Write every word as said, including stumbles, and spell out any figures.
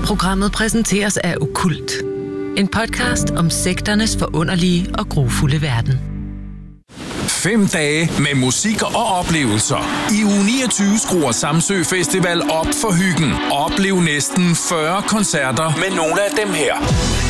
Programmet præsenteres af Okkult. En podcast om sekternes forunderlige og grufulde verden. Fem dage med musik og oplevelser. I uge niogtyve skruer Samsø Festival op for hyggen. Oplev næsten fyrre koncerter med nogle af dem her.